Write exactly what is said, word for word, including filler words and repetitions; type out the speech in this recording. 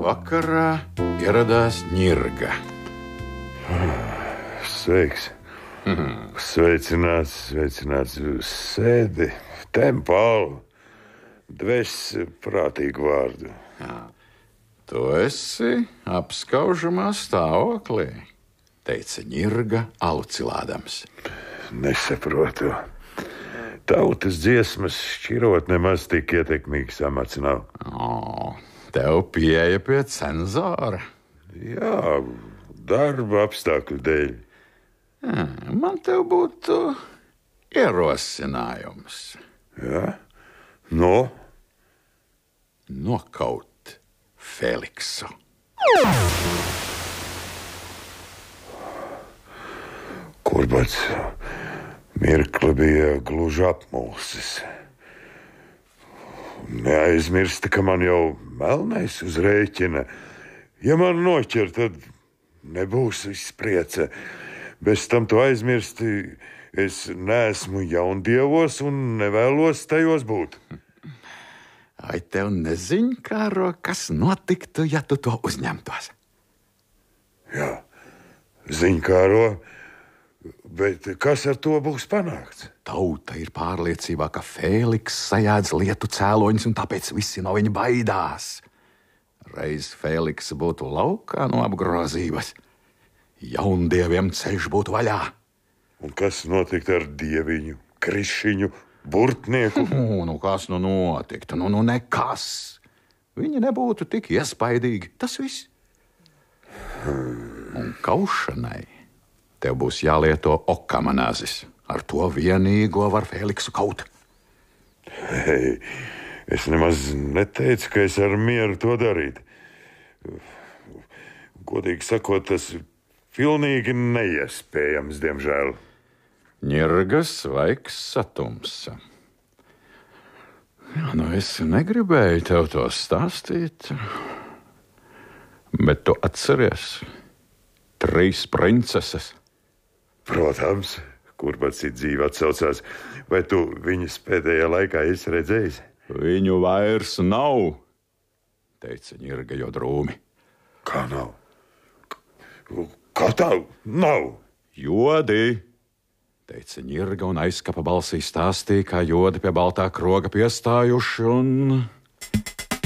vakarā ieradās Ņirga. Sveiks. Mm. Sveicināts, sveicināts. Sēdi, tempālu, dvēs prātīgu vārdu. Jā. Tu esi apskaužamā stāvoklī, teica Ņirga alucilādams. Nesaprotu. Tautas dziesmas šķirot nemaz tik ietekmīgs amats nav. O, tev pieeja pie cenzora. Jā, darba apstākļu dēļ. Jā, man tev būtu ierosinājums. Jā? No? Nokaut Feliksu. Kurbats mirkli bija gluži apmulsis. Neaizmirsti, ka man jau melnais uz rēķina. Ja man noķer, tad nebūs viss priece. Bez tam tu aizmirsti, es neesmu jaundievos un nevēlos tajos būt. Vai tev neziņkāro, kas notiktu, ja tu to uzņemtos? Jā, ziņkāro. Bet kas ar to būs panākts? Tauta ir pārliecībā, ka Fēliks sajēdz lietu cēloņus, un tāpēc visi no viņa baidās. Reiz Fēliks būtu laukā no apgrozības, jaundieviem ceļš būtu vaļā. Un kas notiktu ar dieviņu, krišiņu, burtnieku? Nu, nu kas nu notiktu? Nu, nu nekas. Viņi nebūtu tik iespaidīgi. Tas viss. Un kaušanai tev būs jālieto okamanāzis. Ar to vienīgo var Fēliksu kaut. Hei, es nemaz neteicu, ka es ar mieru to darītu. Godīgi sakot, tas pilnīgi neiespējams, diemžēl. Ņirgas svaigs satumsa. Jā, nu es negribēju tev to stāstīt, bet tu atceries trīs princeses. Protams, Kurbats ir dzīve atsaucās. Vai tu viņas pēdējā laikā esi redzējis? Viņu vairs nav, teica Ņirga jau drūmi. Kā nav? Kā tā nav? Jodi, teica Ņirga un aizkapa balsī stāstīja, kā jodi pie baltā kroga piestājuši un